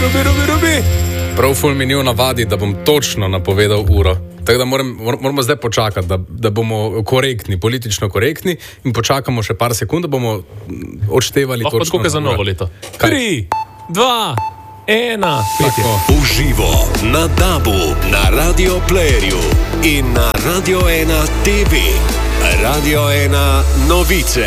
Rubi. Prav ful mi ni v navadi, da bom točno napovedal uro. Tako da moramo zdaj počakati, da bomo korektni, politično korektni in počakamo še par sekund, da bomo odštevali točno. Lahko tako za novo leto. 3, 2, 1. Uživo na DAB-u, na Radio Playerju in na Radio 1 TV. Radio 1 novice.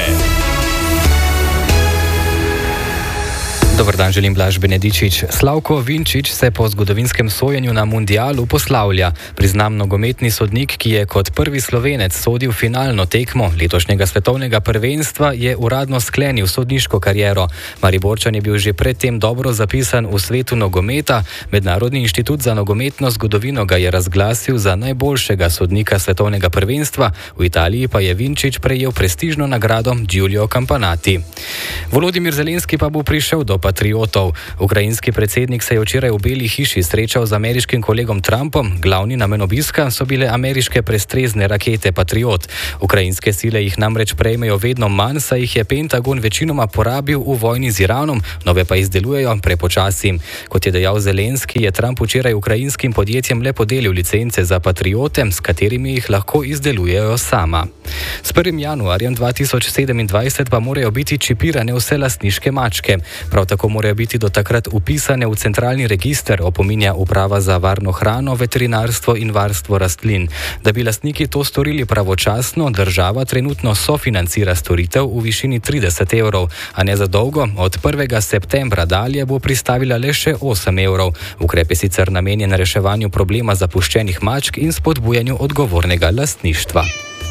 Dobar dan, želim Blaž Benedičič. Slavko Vinčič se po zgodovinskem sojenju na mundialu poslavlja. Priznam nogometni sodnik, ki je kot prvi Slovenec sodil finalno tekmo letošnjega svetovnega prvenstva, je uradno sklenil sodniško kariero. Mariborčan je bil že predtem dobro zapisan v svetu nogometa. Mednarodni inštitut za nogometno zgodovino ga je razglasil za najboljšega sodnika svetovnega prvenstva. V Italiji pa je Vinčič prejel prestižno nagrado Giulio Campanati. Volodimir Zelenski pa bo prišel do patriotov. Ukrajinski predsednik se je včeraj v Beli hiši srečal z ameriškim kolegom Trumpom. Glavni namen obiska so bile ameriške prestrezne rakete Patriot. Ukrajinske sile jih namreč prejmejo vedno manj, saj jih je Pentagon večinoma porabil v vojni z Iranom, nove pa izdelujejo prepočasi. Kot je dejal Zelenski, je Trump včeraj ukrajinskim podjetjem le podelil licence za Patriote, s katerimi jih lahko izdelujejo sama. S 1. januarjem 2027 pa morajo biti čipirane vse lastniške mačke. Prav tako morajo biti do takrat upisane v centralni register, opominja Uprava za varno hrano, veterinarstvo in varstvo rastlin. Da bi lastniki to storili pravočasno, država trenutno sofinancira storitev v višini 30 evrov, a ne za dolgo. Od 1. septembra dalje bo pristavila le še 8 evrov. Ukrep je sicer namenjen reševanju problema zapuščenih mačk in spodbujanju odgovornega lastništva.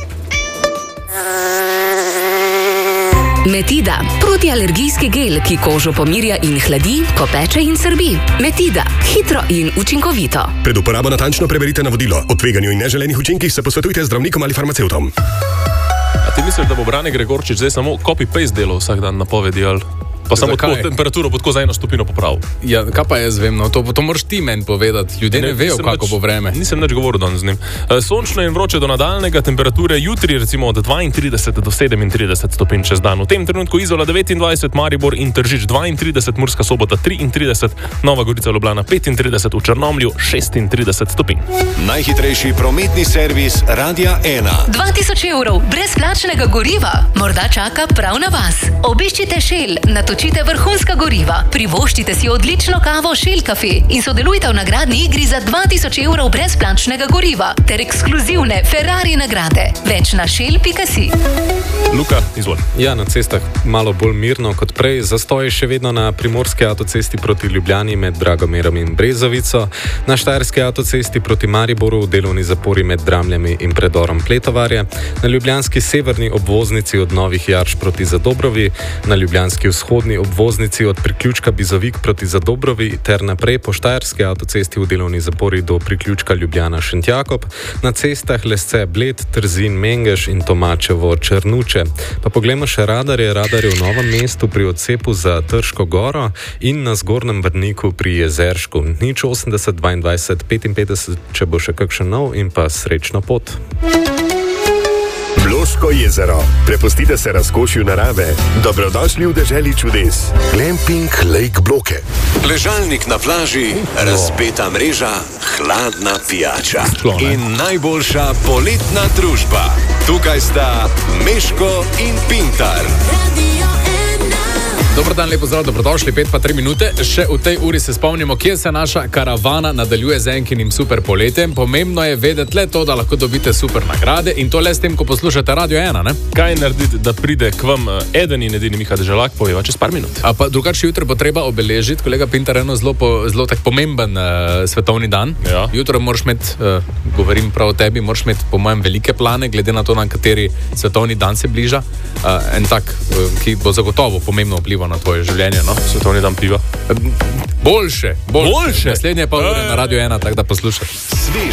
Metida, protialergijski gel, ki kožo pomirja in hladi, ko peče in srbi. Metida, hitro in učinkovito. Pred uporabo natančno preberite navodilo. O tveganju in neželenih učinkih se posvetujte z zdravnikom ali farmacevtom. A ti misliš, da bo Brane Gregorčič zdaj samo copy-paste delal vsak dan napovedi ali pa samo tako temperaturo bo tako za 1 stopinjo popravil? Ja, kaj pa jaz vem, no, to moraš ti meni povedati. Ljudje ne vejo, kako bo vreme. Nisem nič govoril danes z njim. Sončno in vroče do nadaljnega, temperature jutri recimo od 32 do 37 stopinj čez dan. V tem trenutku Izola 29, Maribor in Tržič 32, Murska Sobota 33, Nova Gorica, Ljubljana 35, v Črnomlju 36 stopinj. Najhitrejši prometni servis Radia 1. 2000 evrov brezplačnega goriva morda čaka prav na vas. Obiščite Shell, natočite vrhunska goriva, privoščite si odlično kavo Shell Cafe in sodelujte v nagradni igri za 2000 evrov brezplačnega goriva ter ekskluzivne Ferrari nagrade. Več na shell.si. Luka, izvoli. Ja, na cestah malo bolj mirno kot prej. Zastoj še vedno na primorski avtocesti proti Ljubljani med Dragomerom in Brezovico, na štajerski avtocesti proti Mariboru v delovni zapori med Dramljami in predorom Pletovarje, na ljubljanski severni obvoznici od Novih Jarš proti Zadobrovi, na ljubljanski vzhodni obvoznici od priključka Bizovik proti Zadobrovi ter naprej po štajerski avtocesti v delovni zapori do priključka Ljubljana-Šentjakob, na cestah Lesce, Bled, Trzin, Mengeš in Tomačevo, Črnuče. Pa poglejmo še radarje. Radar je v Novem mestu pri odcepu za Trško goro in na Zgornjem Brniku pri Jezeršku. 080 22 55, če bo še kakšen nov, in pa srečno pot. Bloško jezero. Prepustite se razkošju narave. Dobrodošli v deželi čudes. Glamping Lake Bloke. Ležalnik na plaži, razpeta mreža, hladna pijača in najboljša poletna družba. Tukaj sta Meško in Pintar. Dobar dan, lepo zdrav, dobrodošli, 5 pa 3 minute. Še v tej uri se spomnimo, kje se naša karavana nadaljuje z enkinim super poletjem. Pomembno je vedeti le to, da lahko dobite super nagrade in to le s tem, ko poslušate Radio 1, ne? Kaj narediti, da pride k vam eden in edini Miha Deželak, poveva čez par minut. A pa drugače jutro bo treba obeležiti, kolega Pintar, eno zelo tak pomemben svetovni dan. Ja. Jutro moraš imeti, govorim prav o tebi, moraš imeti po mojem velike plane, glede na to, na kateri svetovni dan se bliža. En tak, ki bo zagotovo pomembno vplival na tvoje življenje, no? Svetovni dan piva. Boljše. Boljše? Naslednje pa ure na Radio 1, tako da poslušaj.